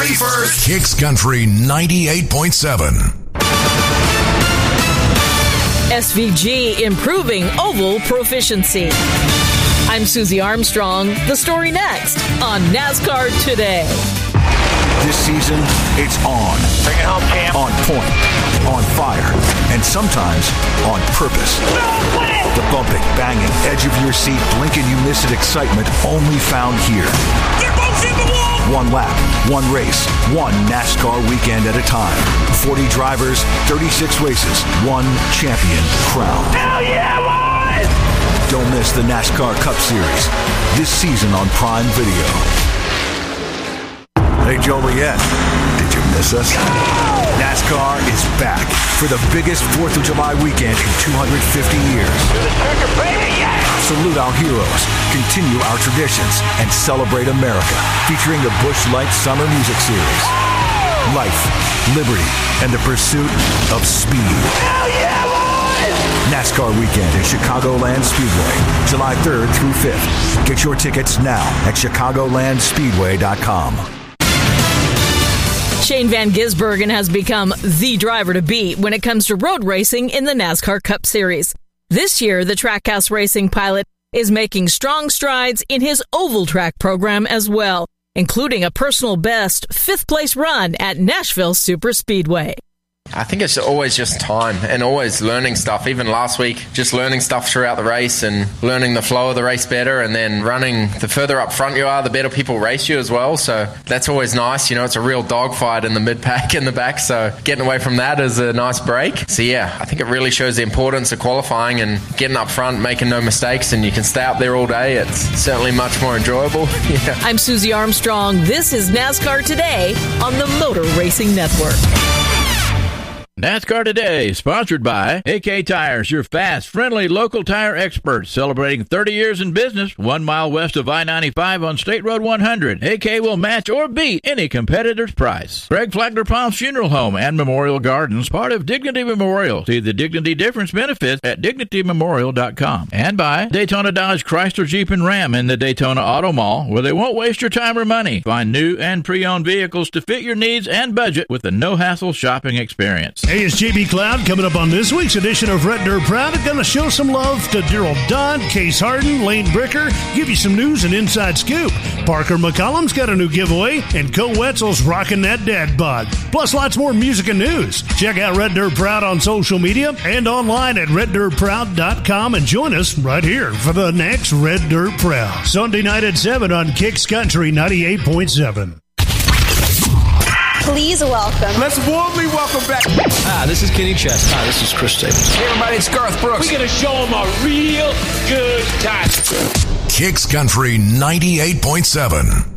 Country first. Kicks Country 98.7. SVG improving oval proficiency. I'm Susie Armstrong. The story next on NASCAR Today. This season, it's on. Bring it home, Cam. On point, on fire, and sometimes on purpose. The bumping, banging, edge of your seat, blink and you miss it excitement only found here. One lap, one race, one NASCAR weekend at a time. 40 drivers, 36 races, one champion crowned. Hell yeah, boys! Don't miss the NASCAR Cup Series this season on Prime Video. Hey, Joliet, did you miss us? NASCAR is back for the biggest 4th of July weekend in 250 years. Salute our heroes, continue our traditions, and celebrate America, featuring the Busch Lights Summer Music Series. Life, liberty, and the pursuit of speed. Hell yeah, boys! NASCAR weekend at Chicagoland Speedway, July 3rd through 5th. Get your tickets now at chicagolandspeedway.com. Shane Van Gisbergen has become the driver to beat when it comes to road racing in the NASCAR Cup Series. This year, the Trackhouse Racing pilot is making strong strides in his oval track program as well, including a personal best 5th-place run at Nashville Superspeedway. I think it's always just time and always learning stuff. Even last week, just learning stuff throughout the race and learning the flow of the race better, and then running, the further up front you are, the better people race you as well. So that's always nice. You know, it's a real dogfight in the mid-pack and the back, so getting away from that is a nice break. So yeah, I think it really shows the importance of qualifying and getting up front, making no mistakes, and you can stay up there all day. It's certainly much more enjoyable. Yeah. I'm Susie Armstrong. This is NASCAR Today on the Motor Racing Network. NASCAR Today, sponsored by AK Tires, your fast, friendly, local tire experts, celebrating 30 years in business, 1 mile west of I-95 on State Road 100. AK will match or beat any competitor's price. Greg Flagler Palms Funeral Home and Memorial Gardens, part of Dignity Memorial. See the Dignity Difference benefits at DignityMemorial.com. And by Daytona Dodge Chrysler Jeep and Ram in the Daytona Auto Mall, where they won't waste your time or money. Find new and pre-owned vehicles to fit your needs and budget with a no-hassle shopping experience. Hey, it's JB Cloud coming up on this week's edition of Red Dirt Proud. I'm going to show some love to Darrell Dodd, Case Harden, Lane Bricker, give you some news and inside scoop. Parker McCollum's got a new giveaway, and Co Wetzel's rocking that dad bod. Plus lots more music and news. Check out Red Dirt Proud on social media and online at reddirtproud.com, and join us right here for the next Red Dirt Proud. Sunday night at 7 on Kicks Country 98.7. Please welcome. Let's warmly welcome back. Hi, this is Kenny Chesney. Hi, this is Chris Staples. Hey, everybody, it's Garth Brooks. We're going to show them a real good time. Kicks Country 98.7.